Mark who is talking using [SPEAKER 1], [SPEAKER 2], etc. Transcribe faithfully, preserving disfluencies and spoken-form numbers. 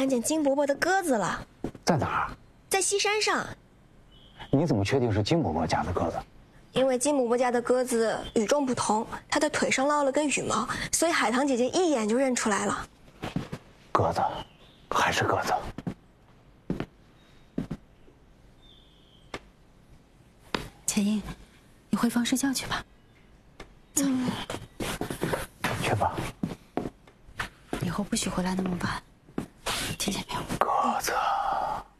[SPEAKER 1] 看见金伯伯的鸽子了。
[SPEAKER 2] 在哪儿？
[SPEAKER 1] 在西山上。
[SPEAKER 2] 你怎么确定是金伯伯家的鸽子？
[SPEAKER 1] 因为金伯伯家的鸽子与众不同，它的腿上落了根羽毛，所以海棠姐姐一眼就认出来了。
[SPEAKER 2] 鸽子，还是鸽子。
[SPEAKER 3] 钱英，你回房睡觉去吧。走，嗯、
[SPEAKER 2] 去吧。
[SPEAKER 3] 以后不许回来那么晚，听见没有？
[SPEAKER 2] 鸽子。